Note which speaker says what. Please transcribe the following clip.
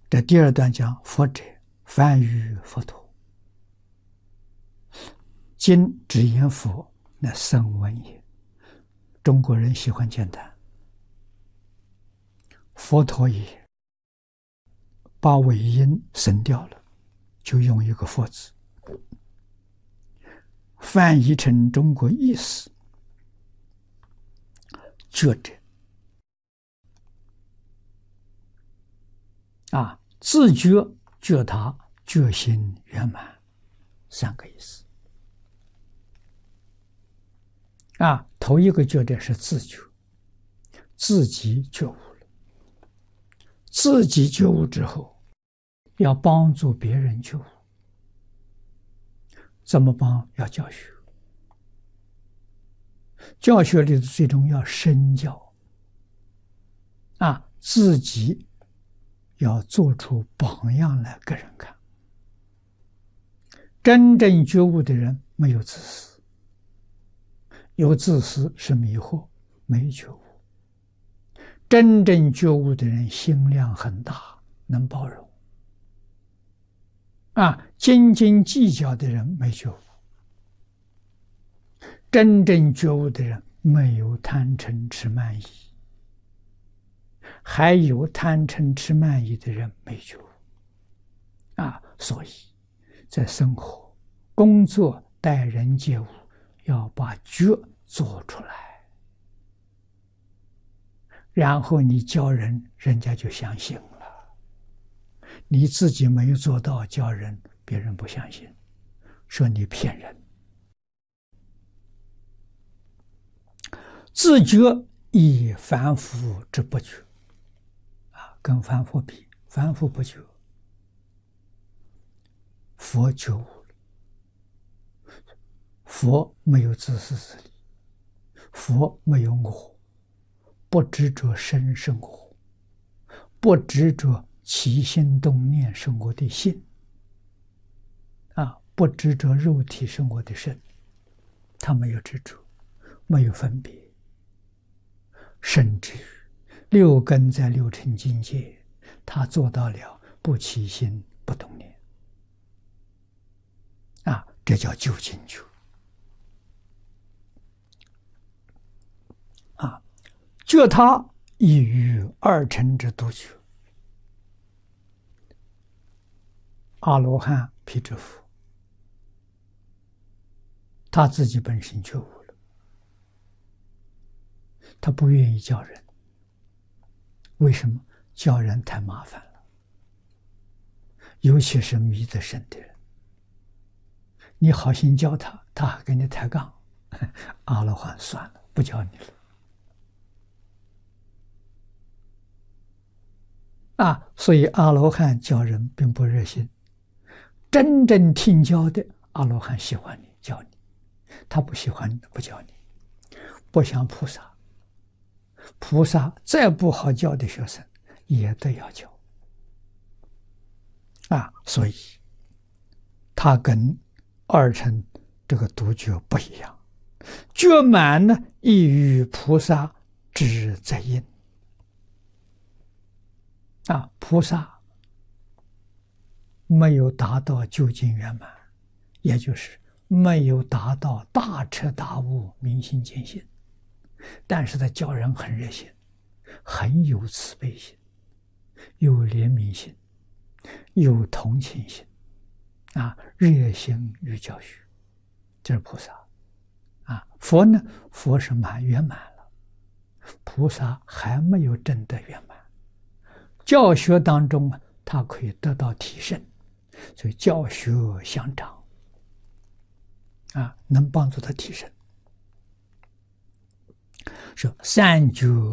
Speaker 1: 这第二段讲佛者，梵语佛陀，今只言佛，那声闻也。中国人喜欢简单，佛陀也，把尾音省掉了，就用一个佛字，翻译成中国意思，觉者自觉觉他觉心圆满，三个意思。头一个觉者是自觉，自己觉悟了，自己觉悟之后，要帮助别人觉悟，怎么帮？要教学，教学里的最重要身教，自己要做出榜样来给人看。真正觉悟的人没有自私，有自私是迷惑，没觉悟。真正觉悟的人心量很大，能包容。斤斤计较的人没觉悟。真正觉悟的人没有贪嗔痴慢疑，还有贪嗔痴慢疑的人没觉悟。所以在生活、工作、待人接物，要把觉做出来，然后你教人，人家就相信了。你自己没有做到教人，别人不相信，说你骗人。自觉以凡夫之不觉，跟凡夫比，凡夫不觉，佛觉悟了。佛没有自私自利，佛没有我，不执着身是我，不执着起心动念是我的心，不执着肉体是我的身，他没有执着，没有分别。甚至六根在六尘境界，他做到了不起心不动念，这叫究竟觉。觉他亦于二乘之独觉，阿罗汉、辟支佛，他自己本身觉悟了，他不愿意教人。为什么？教人太麻烦了，尤其是迷得深的人，你好心教他，他还跟你抬杠，阿罗汉算了，不教你了。所以阿罗汉教人并不热心，真正听教的阿罗汉喜欢你，教你，他不喜欢你，不教你。不像菩萨，菩萨再不好教的学生也得要教。所以他跟二乘这个独觉不一样，觉满呢，亦于菩萨之在因。菩萨没有达到究竟圆满，也就是没有达到大彻大悟、明心见性，但是他教人很热心，很有慈悲心，有怜悯心，有同情心，热心于教学，这是菩萨。佛呢？佛是圆满了，菩萨还没有证得圆满。教学当中他可以得到提升，所以教学相长，能帮助他提升。说三觉